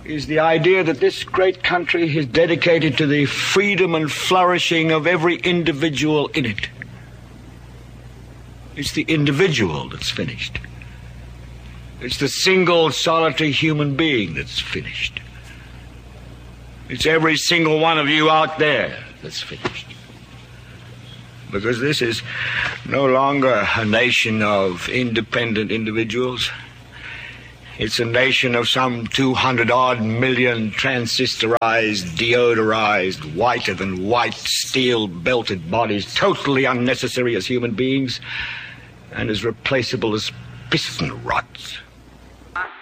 is the idea that this great country is dedicated to the freedom and flourishing of every individual in it. It's the individual that's finished. It's the single, solitary human being that's finished. It's every single one of you out there that's finished. Because this is no longer a nation of independent individuals. It's a nation of some 200-odd million transistorized, deodorized, whiter than white, steel-belted bodies, totally unnecessary as human beings and as replaceable as piston rods.